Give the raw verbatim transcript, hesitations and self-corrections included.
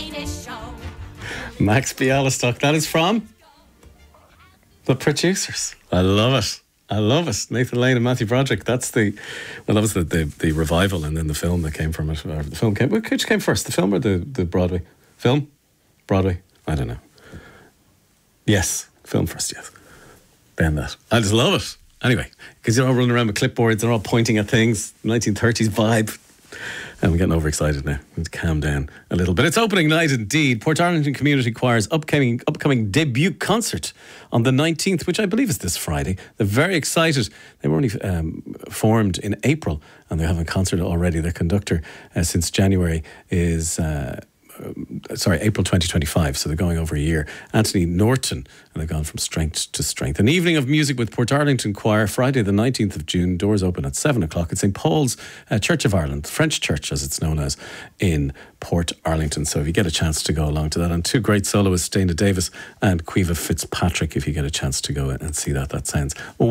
Max Bialystock. That is from The Producers. I love it. I love it. Nathan Lane and Matthew Broderick. That's the, well, that was the, the, the revival, and then the film that came from it. Or the film came, which came first, the film or the, the Broadway? Film? Broadway? I don't know. Yes, film first, yes. Then that. I just love it. Anyway, because you're all running around with clipboards, they're all pointing at things, nineteen thirties vibe. And I'm getting overexcited now. I need to calm down a little bit. It's opening night indeed. Portarlington Community Choir's upcoming upcoming debut concert on the nineteenth, which I believe is this Friday. They're very excited. They were only um, formed in April and they're having a concert already. Their conductor uh, since January is... Uh, Uh, sorry, April twenty twenty-five, so they're going over a year. Anthony Norton, and they've gone from strength to strength. An evening of music with Portarlington Choir, Friday the nineteenth of June, doors open at seven o'clock at Saint Paul's uh, Church of Ireland, French church as it's known as, in Portarlington. So if you get a chance to go along to that, and two great soloists, Dana Davis and Quiva Fitzpatrick, if you get a chance to go and see that, that sounds